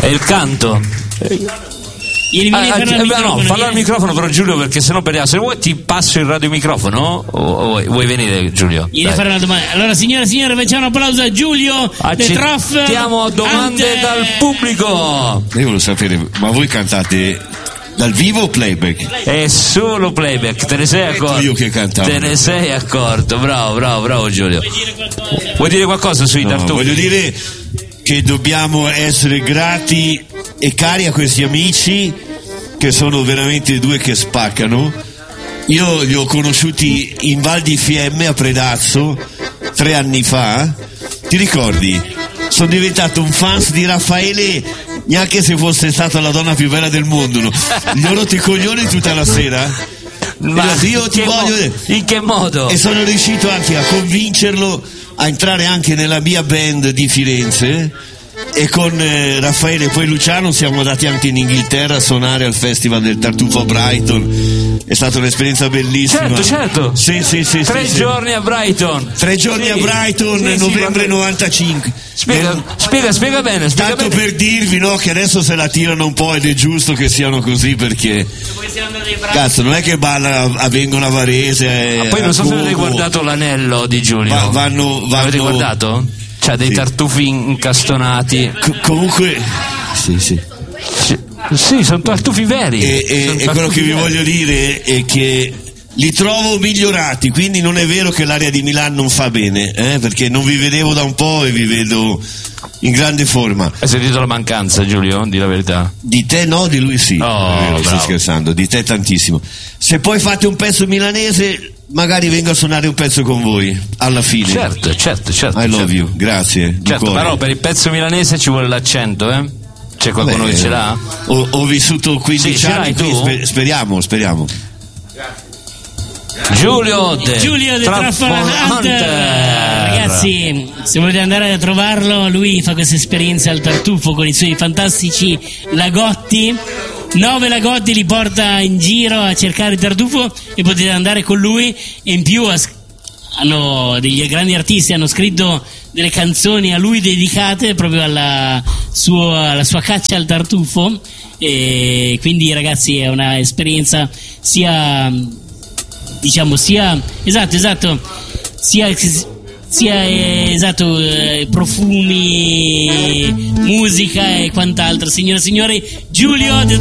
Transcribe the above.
È il canto. Fallo al microfono però, Giulio, perché sennò perdiamo. Se vuoi ti passo il radiomicrofono o vuoi venire, Giulio? Vieni a fare una domanda. Allora, signore e signori, facciamo un applauso a Giulio. Accettiamo domande dal pubblico. Io volevo sapere, ma voi cantate dal vivo o playback? È solo playback, te ne sei accorto? Io che cantavo. Te ne sei accorto, bravo Giulio. Vuoi dire qualcosa sui tartufi? Voglio dire che dobbiamo essere grati e cari a questi amici che sono veramente due che spaccano. Io li ho conosciuti in Val di Fiemme a Predazzo 3 anni fa. Ti ricordi? Sono diventato un fans di Raffaele, neanche se fosse stata la donna più bella del mondo, no? Gli ho rotto i coglioni tutta la sera. Ma io ti voglio in che modo? E sono riuscito anche a convincerlo a entrare anche nella mia band di Firenze, e con Raffaele e poi Luciano siamo andati anche in Inghilterra a suonare al Festival del Tartufo a Brighton. È stata un'esperienza bellissima. Certo. Sì. 3 giorni a Brighton. 3 giorni a Brighton, novembre 95. Spiega bene. Tanto per dirvi, no, che adesso se la tirano un po' ed è giusto che siano così, perché cazzo, non è che vengono a Varese. Ma poi non so se avete guardato l'anello di Giulio. Avete guardato? C'ha dei tartufi incastonati. Comunque sì, sono tartufi veri. E quello che vi voglio dire è che li trovo migliorati, quindi non è vero che l'area di Milano non fa bene, perché non vi vedevo da un po' e vi vedo in grande forma. Hai sentito la mancanza, Giulio? Di la verità. Di te no, di lui sì. Sto scherzando, di te tantissimo. Se poi fate un pezzo milanese, magari vengo a suonare un pezzo con voi alla fine. Certo. I love you, grazie. Certo, però per il pezzo milanese ci vuole l'accento, eh? C'è qualcuno che ce l'ha? Ho vissuto 15 anni qui, speriamo. Giulio de Truffle Hunter. Ragazzi, se volete andare a trovarlo, lui fa questa esperienza al tartufo con i suoi fantastici lagotti. 9 lagotti li porta in giro a cercare il tartufo e potete andare con lui. E in più degli grandi artisti hanno scritto delle canzoni a lui dedicate proprio alla sua caccia al tartufo, e quindi ragazzi è una esperienza sia profumi, musica e quant'altro. Signore e signori, Giulio de